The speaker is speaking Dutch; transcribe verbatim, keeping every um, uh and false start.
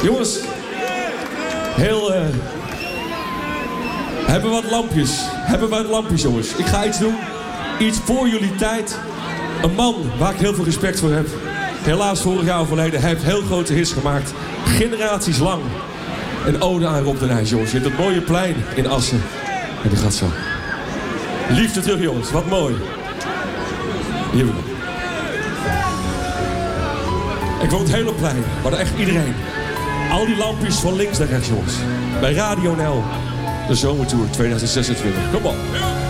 Jongens, heel... Uh, hebben we wat lampjes? Hebben we wat lampjes, jongens? Ik ga iets doen. Iets voor jullie tijd. Een man waar ik heel veel respect voor heb. Helaas vorig jaar overleden. Hij heeft heel grote hits gemaakt. Generaties lang. Een ode aan Rob de Nijs, jongens. Je hebt het mooie plein in Assen. En die gaat zo. Liefde terug, jongens. Wat mooi. Hier we gaan. Ik woon het hele plein. Maar echt iedereen. Al die lampjes van links naar rechts, jongens. Bij Radio N L. De Zomertour tweeduizend zesentwintig. Kom op.